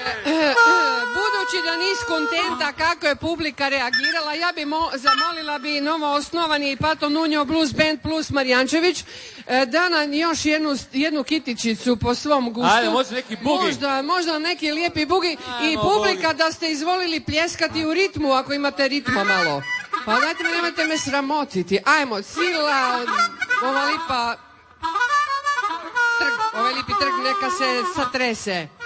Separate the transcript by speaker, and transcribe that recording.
Speaker 1: Budući da nis kontenta kako je publika reagirala, ja bi zamolila bi novo osnovani Pato Nunjo Blues Band plus Marijančević da nam još jednu kitičicu po svom gustu.
Speaker 2: Ajde, možda neki bugi.
Speaker 1: Možda neki lijepi bugi. I publika da ste izvolili pljeskati u ritmu ako imate ritma malo. Pa dajte me, nemojte me sramotiti. Ajmo, sila, ova lipa trg, ovaj lipi trg neka se satrese.